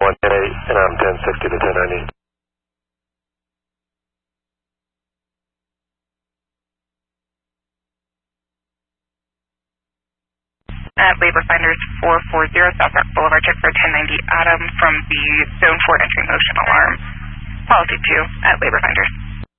10-8, and I'm 1060 to 1090. Labor Finders 440 South Park Boulevard, check for 1090 Adam from the Zone 4 entry motion alarm. Policy 2 at Labor Finders.